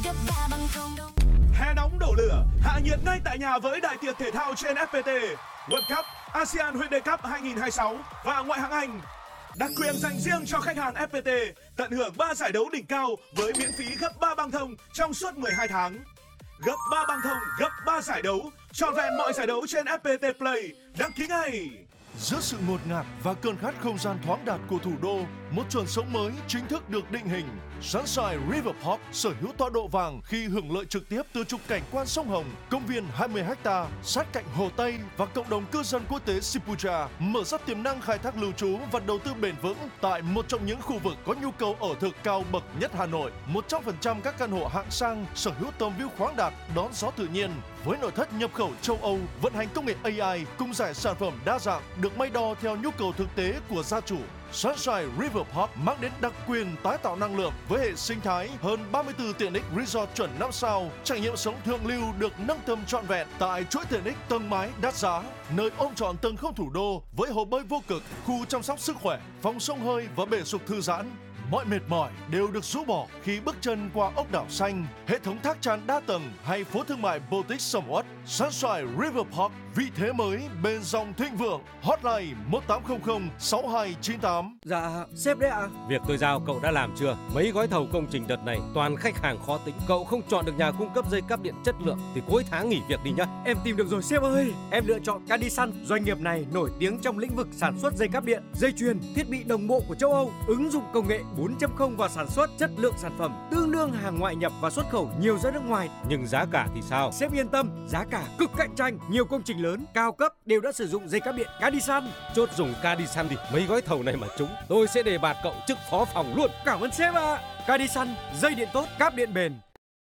Hè nóng đổ lửa, hạ nhiệt ngay tại nhà với đại tiệc thể thao trên FPT, World Cup, ASEAN Huyết Day Cup 2026 và Ngoại hạng Anh. Đặc quyền dành riêng cho khách hàng FPT, tận hưởng 3 giải đấu đỉnh cao với miễn phí gấp 3 băng thông trong suốt 12 tháng. Gấp 3 băng thông, gấp 3 giải đấu, trọn vẹn mọi giải đấu trên FPT Play. Đăng ký ngay! Giữa sự ngột ngạt và cơn khát không gian thoáng đạt của thủ đô, một chuẩn sống mới chính thức được định hình. Sunshine River Park sở hữu tọa độ vàng khi hưởng lợi trực tiếp từ trục cảnh quan sông Hồng, công viên 20 ha sát cạnh Hồ Tây và cộng đồng cư dân quốc tế Sipucha, mở ra tiềm năng khai thác lưu trú và đầu tư bền vững tại một trong những khu vực có nhu cầu ở thực cao bậc nhất Hà Nội. 100% các căn hộ hạng sang sở hữu tầm view khoáng đạt, đón gió tự nhiên với nội thất nhập khẩu châu Âu, vận hành công nghệ AI cùng giải sản phẩm đa dạng được may đo theo nhu cầu thực tế của gia chủ. Sunshine River Park mang đến đặc quyền tái tạo năng lượng với hệ sinh thái hơn 34 tiện ích resort chuẩn 5 sao, trải nghiệm sống thượng lưu được nâng tầm trọn vẹn tại chuỗi tiện ích tầng mái đắt giá, nơi ôm trọn tầng không thủ đô với hồ bơi vô cực, khu chăm sóc sức khỏe, phòng xông hơi và bể sục thư giãn. Mọi mệt mỏi đều được rũ bỏ khi bước chân qua ốc đảo xanh, hệ thống thác tràn đa tầng hay phố thương mại Boutique Somewhat. Sunshine River Park, vị thế mới bên dòng thịnh vượng. Hotline 1800 6298. Dạ, sếp đấy ạ. Việc tôi giao cậu đã làm chưa? Mấy gói thầu công trình đợt này toàn khách hàng khó tính. Cậu không chọn được nhà cung cấp dây cáp điện chất lượng thì cuối tháng nghỉ việc đi nhá. Em tìm được rồi sếp ơi. Em lựa chọn Cadisan. Doanh nghiệp này nổi tiếng trong lĩnh vực sản xuất dây cáp điện, dây chuyền, thiết bị đồng bộ của châu Âu, ứng dụng công nghệ 4.0 vào sản xuất, chất lượng sản phẩm tương đương hàng ngoại nhập và xuất khẩu nhiều ra nước ngoài. Nhưng giá cả thì sao? Sếp yên tâm, giá cả cực cạnh tranh. Nhiều công trình lớn, cao cấp đều đã sử dụng dây cáp điện Cadisan. Chốt dùng Cadisan thì mấy gói thầu này mà trúng, tôi sẽ đề bạt cậu chức phó phòng luôn. Cảm ơn sếp ạ. Cadisan, dây điện tốt, cáp điện bền.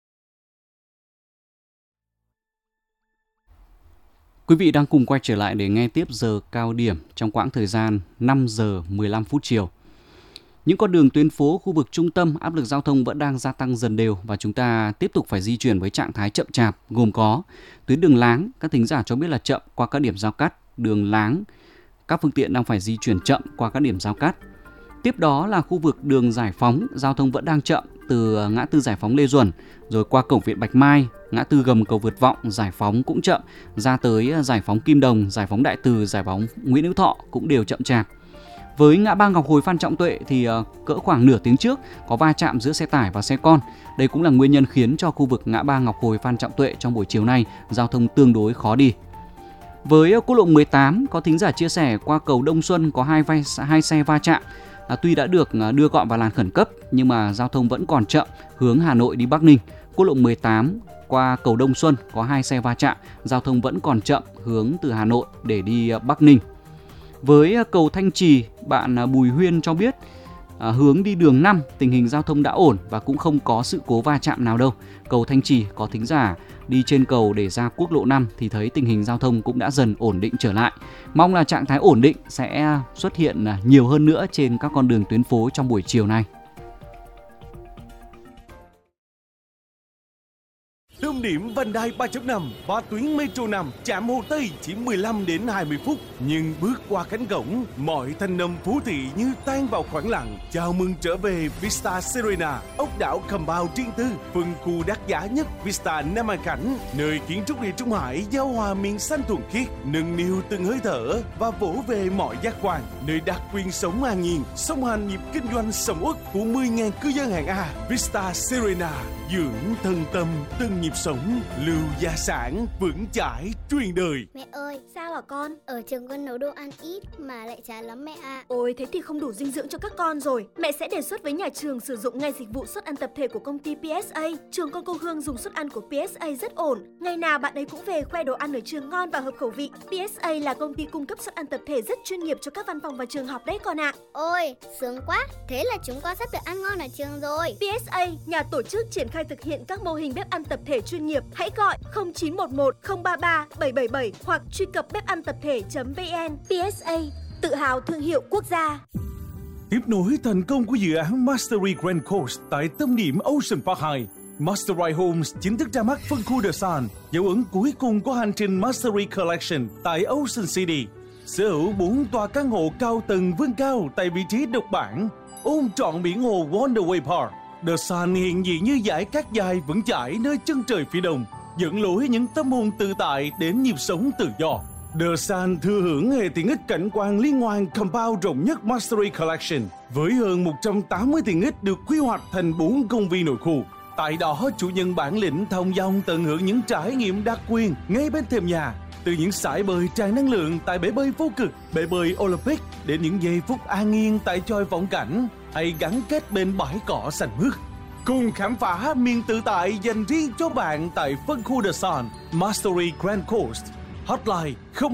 Quý vị đang cùng quay trở lại để nghe tiếp giờ cao điểm trong quãng thời gian 5 giờ 15 phút chiều. Những con đường tuyến phố khu vực trung tâm, áp lực giao thông vẫn đang gia tăng dần đều và chúng ta tiếp tục phải di chuyển với trạng thái chậm chạp, gồm có tuyến đường Láng, các thính giả cho biết là chậm qua các điểm giao cắt, đường Láng, các phương tiện đang phải di chuyển chậm qua các điểm giao cắt. Tiếp đó là khu vực đường Giải Phóng, giao thông vẫn đang chậm từ ngã tư Giải Phóng Lê Duẩn, rồi qua cổng Viện Bạch Mai, ngã tư gầm cầu Vượt Vọng, Giải Phóng cũng chậm, ra tới Giải Phóng Kim Đồng, Giải Phóng Đại Từ, Giải Phóng Nguyễn Hữu Thọ cũng đều chậm chạp. Với ngã ba Ngọc Hồi Phan Trọng Tuệ thì cỡ khoảng nửa tiếng trước có va chạm giữa xe tải và xe con. Đây cũng là nguyên nhân khiến cho khu vực ngã ba Ngọc Hồi Phan Trọng Tuệ trong buổi chiều nay giao thông tương đối khó đi. Với quốc lộ 18 có thính giả chia sẻ qua cầu Đông Xuân có hai xe va chạm. Tuy đã được đưa gọn vào làn khẩn cấp nhưng mà giao thông vẫn còn chậm hướng Hà Nội đi Bắc Ninh. Quốc lộ 18 qua cầu Đông Xuân có 2 xe va chạm, giao thông vẫn còn chậm hướng từ Hà Nội để đi Bắc Ninh. Với cầu Thanh Trì, bạn Bùi Huyên cho biết hướng đi đường 5 tình hình giao thông đã ổn và cũng không có sự cố va chạm nào đâu. Cầu Thanh Trì có thính giả đi trên cầu để ra quốc lộ 5 thì thấy tình hình giao thông cũng đã dần ổn định trở lại. Mong là trạng thái ổn định sẽ xuất hiện nhiều hơn nữa trên các con đường tuyến phố trong buổi chiều nay. Tâm điểm vành đai 3.5 và tuyến Metro 5 chạm Hồ Tây chỉ 15 đến 20 phút. Nhưng bước qua cánh cổng, mọi thanh âm phố thị như tan vào khoảng lặng. Chào mừng trở về Vista Serena, ốc đảo compound riêng tư, phân khu đắt giá nhất Vista Nam An Khánh, nơi kiến trúc địa Trung Hải giao hòa miền xanh thuần khiết, nâng niu từng hơi thở và vỗ về mọi giác quan. Nơi đặc quyền sống an nhiên, song hành nhịp kinh doanh sầm uất của 10.000 cư dân hạng A. Vista Serena, dưỡng thân tâm từng nhịp sống, lưu gia sản vững chãi truyền đời. Mẹ ơi, sao hả con? Ở trường con nấu đồ ăn ít mà lại chán lắm mẹ ạ. Ôi, thế thì không đủ dinh dưỡng cho các con rồi. Mẹ sẽ đề xuất với nhà trường sử dụng ngay dịch vụ suất ăn tập thể của công ty PSA. Trường con cô Hương dùng suất ăn của PSA rất ổn. Ngày nào bạn ấy cũng về khoe đồ ăn ở trường ngon và hợp khẩu vị. PSA là công ty cung cấp suất ăn tập thể rất chuyên nghiệp cho các văn phòng và trường học đấy con ạ. Ôi, sướng quá. Thế là chúng con sắp được ăn ngon ở trường rồi. PSA, nhà tổ chức triển khai thực hiện các mô hình bếp ăn tập thể chuyên nghiệp. Hãy gọi 0911 033 777 hoặc truy cập bếp-ăn-tập-thể.vn. PSA, tự hào thương hiệu quốc gia. Tiếp nối thành công của dự án Mastery Grand Coast tại tâm điểm Ocean Park 2, Mastery Homes chính thức ra mắt phân khu The Sun, dấu ấn cuối cùng của hành trình Mastery Collection tại Ocean City. Sở hữu 4 tòa căn hộ cao tầng vươn cao tại vị trí độc bản, ôm trọn biển hồ Wonderway Park. The Sun hiện diện như dải cát dài vững chãi nơi chân trời phía đông, dẫn lối những tâm hồn tự tại đến nhịp sống tự do. The Sun thừa hưởng hệ tiện ích cảnh quan liên hoàn compound rộng nhất Mastery Collection, với hơn 180 tiện ích được quy hoạch thành 4 công viên nội khu. Tại đó, chủ nhân bản lĩnh thông dong tận hưởng những trải nghiệm đặc quyền ngay bên thềm nhà, từ những sải bơi tràn năng lượng tại bể bơi vô cực, bể bơi Olympic đến những giây phút an yên tại chòi vọng cảnh hay gắn kết bên bãi cỏ xanh mướt. Cùng khám phá miền tự tại dành riêng cho bạn tại phân khu The Sun, Mastery Grand Coast. Hotline 0